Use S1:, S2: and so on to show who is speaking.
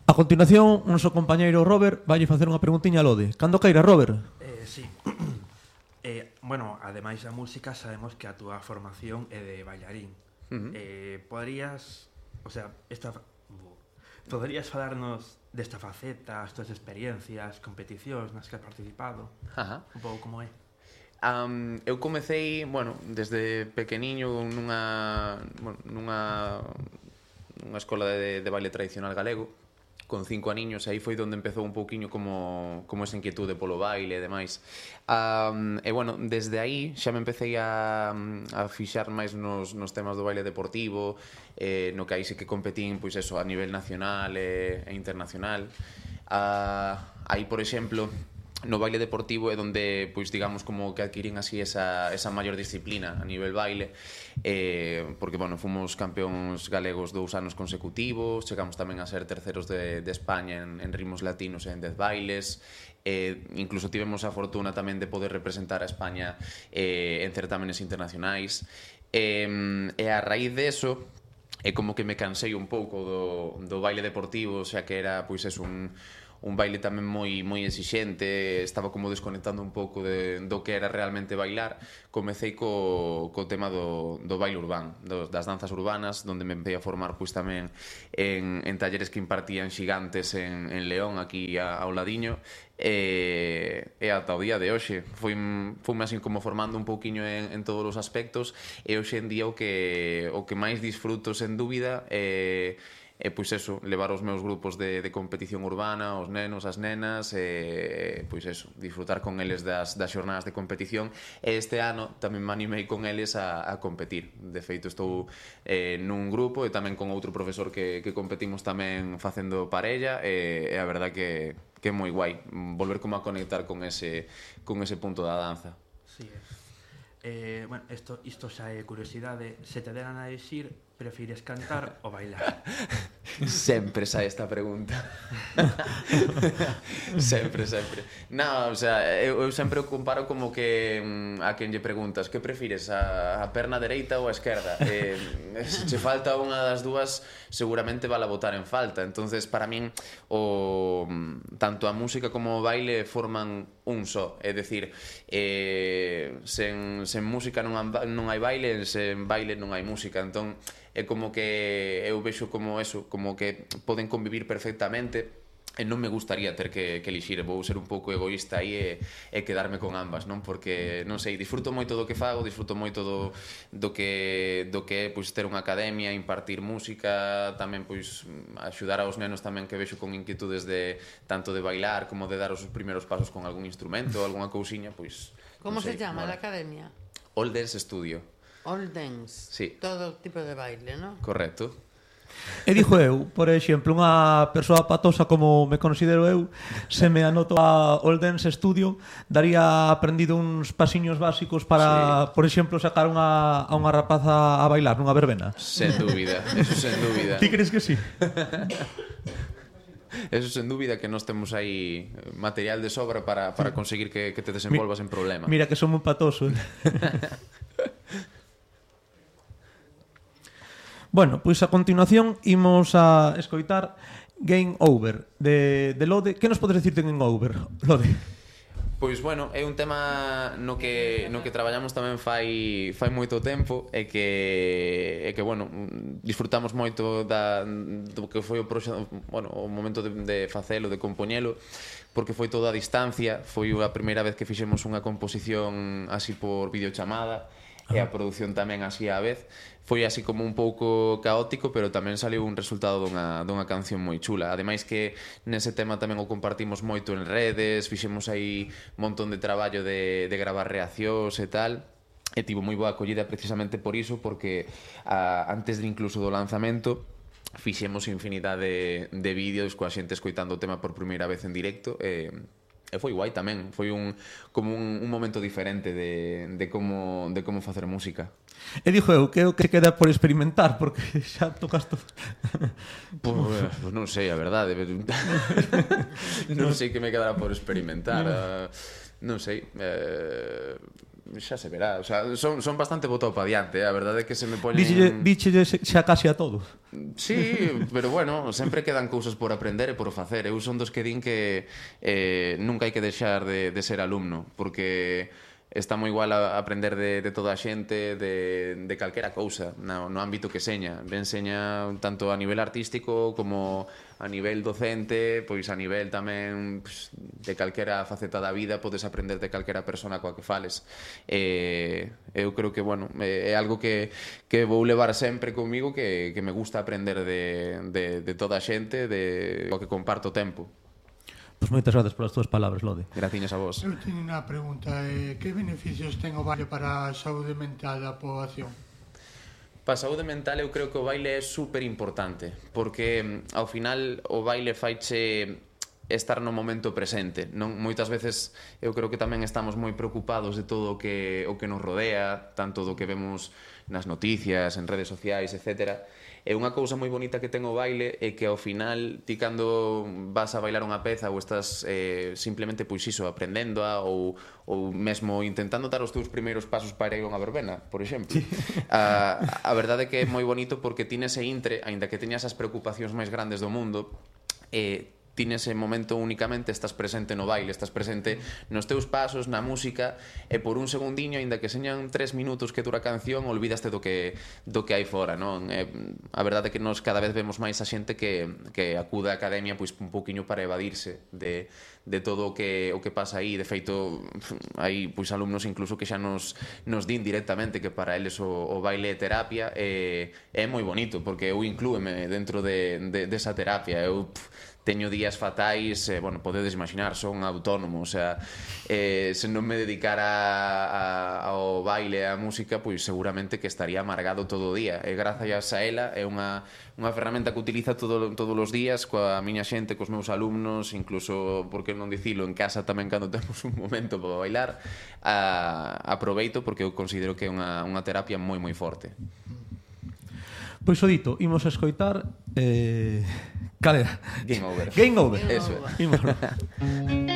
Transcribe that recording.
S1: A continuación, o noso compañeiro Robert vai facer unha preguntiña a Lode. Cando queira, Robert?
S2: Sí. Bueno, ademais da música, sabemos que a túa formación é de bailarín. Poderías falarnos desta faceta, as túas experiencias, competicións nas que has participado? Un pouco como é?
S3: Eu comecei, desde pequeniño nunha escola de baile tradicional galego con 5 aniños, e aí foi onde empezou un pouquiño como esa inquietude polo baile e demais. Desde aí xa me empecé a fixar máis nos temas do baile deportivo, no que aí sí que competín a nivel nacional e internacional. Aí, por exemplo, no baile deportivo é onde, digamos, como que adquirín así esa maior disciplina a nivel baile, porque, fomos campeóns galegos 2 anos consecutivos, chegamos tamén a ser terceros de España en ritmos latinos e en 10 bailes, incluso tivemos a fortuna tamén de poder representar a España en certámenes internacionais, e a raíz de eso é como que me cansei un pouco do baile deportivo, xa que era, un baile tamén moi exixente, estaba como desconectando un pouco do que era realmente bailar. Comecei co tema do baile urbán, das danzas urbanas, onde me empecé a formar tamén en talleres que impartían Xigantes en León, aquí ao ladiño, e ata o día de hoxe fui así como formando un pouquiño en todos os aspectos, e hoxe en día o que máis disfruto sen dúbida é levar os meus grupos de competición urbana, os nenos, as nenas, disfrutar con eles das xornadas de competición, e este ano tamén me animei con eles a competir. De feito, estou nun grupo e tamén con outro profesor que competimos tamén facendo parella, e a verdad que é moi guai volver como a conectar con ese punto da danza.
S2: Sí, isto xa é curiosidade. Se te deran a dicir, prefires cantar ou bailar?
S3: Sempre sae esta pregunta. Sempre. Non, eu sempre o comparo como que a quen lle preguntas que prefires, a perna dereita ou a esquerda? Se che falta unha das dúas, seguramente vala botar en falta. Entonces, para min, tanto a música como o baile forman un só. É dicir, sen música non hai baile, sen baile non hai música. Entón, é como que eu vexo como eso, como que poden convivir perfectamente, e non me gustaría ter que elixir. Vou ser un pouco egoísta aí e quedarme con ambas, non? Porque, non sei, disfruto moito do que fago, disfruto moito do que é ter unha academia, impartir música, tamén axudar aos nenos tamén que vexo con inquietudes tanto de bailar como de dar os primeiros pasos con algún instrumento, algunha cousiña,
S4: Como se chama a academia?
S3: All Dance Studio.
S4: All Dance?
S3: Sí.
S4: Todo tipo de baile, non?
S3: Correcto.
S1: E dixo eu, por exemplo, unha persoa patosa como me considero eu, se me anoto a All Dance Studio, daría aprendido uns pasiños básicos para, por exemplo, sacar a unha rapaza a bailar nunha verbena.
S3: Sen dúbida, eso sen dúbida.
S1: Ti crees que sí?
S3: Eso sen dúbida, que nós temos aí material de sobra para conseguir que te desenvolvas en problema.
S1: Mira que son un patoso. Bueno, pois a continuación imos a escoitar Game Over de Lode. Que nos podes dicir de Game Over, Lode?
S3: Pois, é un tema no que traballamos tamén fai moito tempo, e que disfrutamos moito do que foi o momento de facelo, de compoñelo, porque foi toda a distancia. Foi a primeira vez que fixemos unha composición así por videochamada, e a produción tamén así á vez. Foi así como un pouco caótico, pero tamén saliu un resultado dunha canción moi chula. Ademais que nese tema tamén o compartimos moito en redes, fixemos aí un montón de traballo de gravar reaccións e tal, e tivo moi boa acollida precisamente por iso, porque antes de incluso do lanzamento fixemos infinidade de vídeos coa xente escoitando o tema por primeira vez en directo, e foi guai tamén. Foi como un momento diferente de como facer música.
S1: E dixo eu que queda por experimentar, porque xa tocas todo.
S3: Pois non sei, a verdade. Non sei que me quedará por experimentar. Non sei. xa se verá, o sea, son bastante botado pa diante, a verdade é que se me poñen...
S1: Díchelle xa casi a todo.
S3: Sí, pero bueno, sempre quedan cousas por aprender e por facer. Eu son dos que din que nunca hai que deixar de ser alumno, porque está moi igual a aprender de toda a xente, de calquera cousa, no ámbito que seña. Ben seña tanto a nivel artístico como a nivel docente, pois a nivel tamén de calquera faceta da vida, podes aprender de calquera persona coa que fales. Eu creo que, bueno, é algo que vou levar sempre comigo, que me gusta aprender de toda a xente, coa que comparto tempo.
S1: Pois moitas grazas polas túas palabras, Lode.
S3: Graciñas a vos.
S5: Eu teño unha pregunta. Que beneficios ten o baile para a saúde mental da poboación?
S3: Para a saúde mental eu creo que o baile é super importante, porque ao final o baile faiche estar no momento presente. Non, moitas veces eu creo que tamén estamos moi preocupados de todo o que nos rodea, tanto do que vemos nas noticias, en redes sociais, etcétera. E unha cousa moi bonita que ten o baile é que ao final ti cando vas a bailar unha peza ou estás simplemente pois iso, aprendéndoa ou mesmo intentando dar os teus primeiros pasos para ir a unha verbena, por exemplo. A verdade é que é moi bonito porque ti nese intre, aínda que teñas as preocupacións máis grandes do mundo, ti nese momento únicamente estás presente no baile, estás presente nos teus pasos, na música, e por un segundiño, aínda que señan 3 minutos que dura a canción, olvidaste do que hai fora, non? A verdade é que nos cada vez vemos máis a xente que acude á academia pois un pouquiño para evadirse de todo o que pasa aí. De feito, hai pois alumnos incluso que xa nos din directamente que para eles o baile é terapia, e é moi bonito, porque eu inclúeme dentro desa terapia. Eu teño días fatais, bueno, podedes imaginar, son autónomo, o sea, se non me dedicara ao baile e á música, pois seguramente que estaría amargado todo o día, e grazas a ela é unha ferramenta que utiliza todos os días coa miña xente, cos meus alumnos, incluso, por que non dicilo, en casa tamén cando temos un momento para bailar, aproveito porque eu considero que é unha terapia moi moi forte.
S1: Pois o dito, imos a escoitar... Cal era?
S3: Game over.
S1: Game over.
S3: Eso é.
S1: Imos.